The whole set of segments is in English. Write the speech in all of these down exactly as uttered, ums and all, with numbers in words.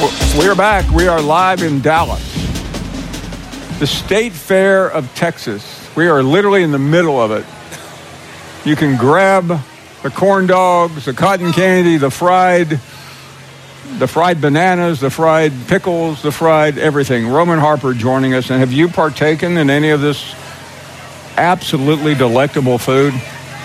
We're back. We are live in Dallas, the State Fair of Texas. We are literally in the middle of it. You can grab the corn dogs, the cotton candy, the fried, the fried bananas, the fried pickles, the fried everything. Roman Harper joining us. And have you partaken in any of this absolutely delectable food?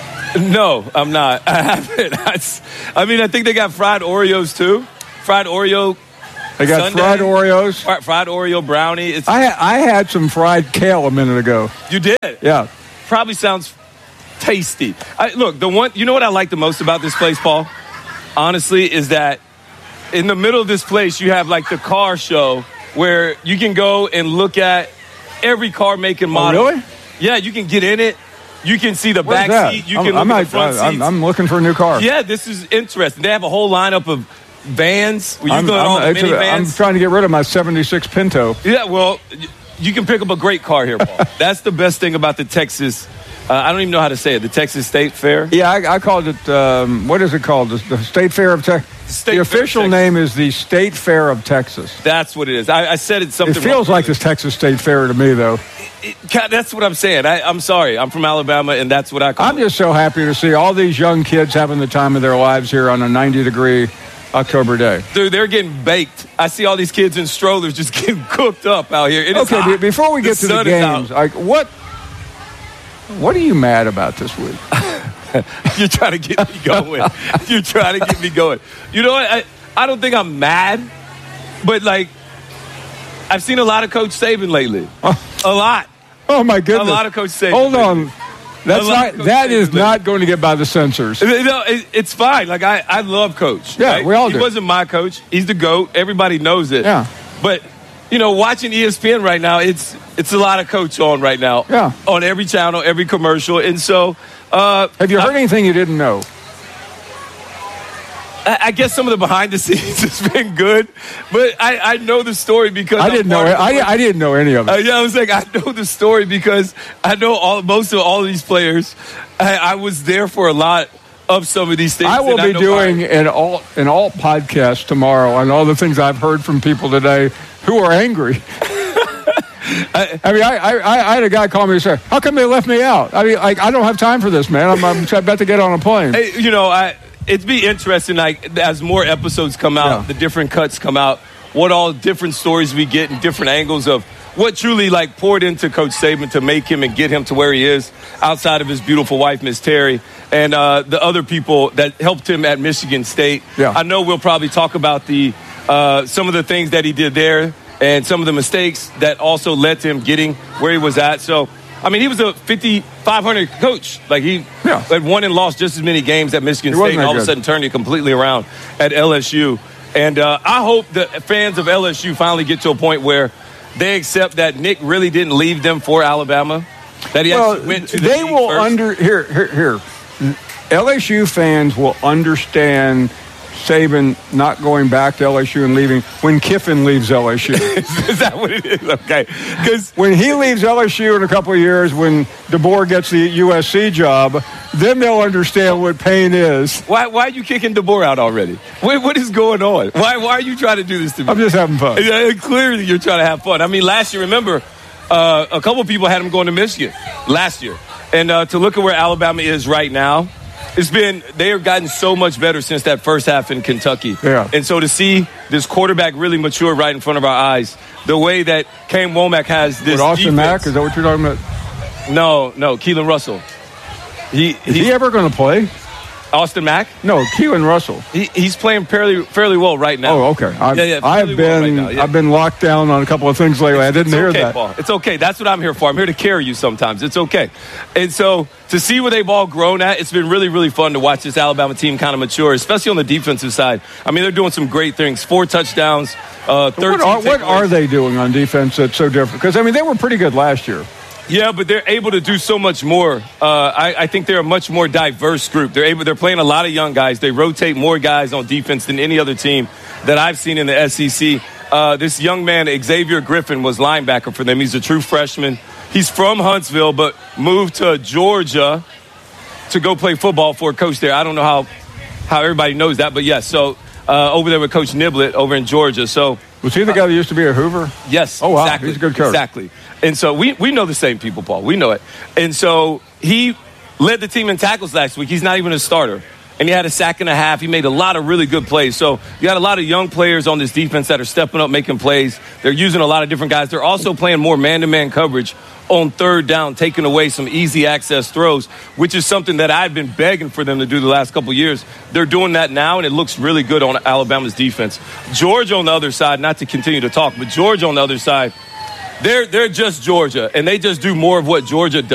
No, I'm not. I haven't. I mean, I think they got fried Oreos too. Fried Oreo. They got Sundae. fried Oreos. Fried, fried Oreo brownie. It's, I I had some fried kale a minute ago. You did? Yeah. Probably sounds tasty. I, look, the one. You know what I like the most about this place, Paul? Honestly, is that in the middle of this place, you have like the car show where you can go and look at every car make and model. Oh, really? Yeah, you can get in it. You can see the Where's back that? seat. You I'm, can look I'm at not, the front I, seats. I'm, I'm looking for a new car. Yeah, this is interesting. They have a whole lineup of vans. Were you I'm, going I'm, all the actually, I'm minivans? trying to get rid of my seventy-six Pinto. Yeah, well, you can pick up a great car here, Paul. That's the best thing about the Texas. Uh, I don't even know how to say it. The Texas State Fair. Yeah, I, I called it. Um, what is it called? The, the State Fair of Texas. The official name is the State Fair of Texas. That's what it is. I, I said it something. It feels wrong. like this Texas State Fair to me, though. It, it, that's what I'm saying. I, I'm sorry. I'm from Alabama, and that's what I call I'm it. just so happy to see all these young kids having the time of their lives here on a ninety degree October day. Dude, they're getting baked. I see all these kids in strollers just getting cooked up out here. It is Okay, hot. before we get The to the sun is games, out. like what? What are you mad about this week? You're trying to get me going. You're trying to get me going. You know what? I, I don't think I'm mad, but like, I've seen a lot of Coach Saban lately. A lot. Oh my goodness! A lot of Coach Saban. Hold on, that's A lot not. of Coach That is Saban. not going to get by the censors. No, it, it's fine. Like I, I love Coach. Yeah, right? we all he do. He wasn't my coach. He's the GOAT. Everybody knows it. Yeah. But you know, watching E S P N right now, it's it's a lot of Coach on right now. Yeah. On every channel, every commercial, and so. Uh, Have you heard I, anything you didn't know? I, I guess some of the behind the scenes has been good, but I, I know the story because I I'm didn't know. part It. of the I, I didn't know any of it. Uh, yeah, I was like, I know the story because I know all most of all of these players. I, I was there for a lot of some of these things. I will and be know doing my, an alt an alt podcast tomorrow on all the things I've heard from people today who are angry. I, I mean, I, I I had a guy call me and say, "How come they left me out?" I mean, like I don't have time for this, man. I'm, I'm about to get on a plane. Hey, you know, I it'd be interesting, like as more episodes come out, Yeah. the different cuts come out, what all different stories we get and different angles of what truly like poured into Coach Saban to make him and get him to where he is, outside of his beautiful wife, Miss Terry, and uh, the other people that helped him at Michigan State. Yeah. I know we'll probably talk about the uh, some of the things that he did there and some of the mistakes that also led to him getting where he was at. So, I mean, he was a fifty-five hundred coach. Like, he Yeah. had won and lost just as many games at Michigan He wasn't State and that all of a good. sudden turned it completely around at L S U. And uh, I hope the fans of L S U finally get to a point where they accept that Nick really didn't leave them for Alabama, that he well, actually went to the they league will first. under here here here. L S U fans will understand Saban not going back to L S U and leaving when Kiffin leaves L S U. Is that what it is? Okay. Because When he leaves L S U in a couple of years, when DeBoer gets the U S C job, then they'll understand what pain is. why, why are you kicking DeBoer out already? What, what is going on? Why, why are you trying to do this to me? I'm just having fun. Yeah, clearly you're trying to have fun. I mean, last year, remember, uh, a couple of people had him going to Michigan last year. And uh, to look at where Alabama is right now, it's been, they have gotten so much better since that first half in Kentucky. Yeah. And so to see this quarterback really mature right in front of our eyes, the way that Kane Womack has this With Austin defense. Mack, is that what you're talking about? No, no, Keelan Russell. He, Is he ever going to play? Austin Mack? No, Keelan Russell. He, he's playing fairly fairly well right now. Oh, okay. I've, Yeah, yeah, I've fairly been well right now, yeah. I've been locked down on a couple of things lately. I didn't it's hear okay, that. Paul. It's okay. That's what I'm here for. I'm here to carry you sometimes. It's okay. And so to see where they've all grown at, it's been really, really fun to watch this Alabama team kind of mature, especially on the defensive side. I mean, they're doing some great things. Four touchdowns, uh, thirteen What are, what takeaways. are they doing on defense that's so different? Because, I mean, they were pretty good last year. Yeah, but they're able to do so much more. Uh, I, I think they're a much more diverse group. They're able. They're playing a lot of young guys. They rotate more guys on defense than any other team that I've seen in the S E C. Uh, this young man, Xavier Griffin, was linebacker for them. He's a true freshman. He's from Huntsville, but moved to Georgia to go play football for a coach there. I don't know how how everybody knows that, but yes. So uh, over there with Coach Niblett over in Georgia. So was he the guy that used to be a Hoover? Yes. Oh, wow. Exactly. He's a good coach. Exactly. And so we, we know the same people, Paul. We know it. And so he led the team in tackles last week. He's not even a starter. And he had a sack and a half. He made a lot of really good plays. So you got a lot of young players on this defense that are stepping up, making plays. They're using a lot of different guys. They're also playing more man-to-man coverage on third down, taking away some easy access throws, which is something that I've been begging for them to do the last couple of years. They're doing that now, and it looks really good on Alabama's defense. Georgia on the other side, not to continue to talk, but Georgia on the other side, they're, they're just Georgia, and they just do more of what Georgia does.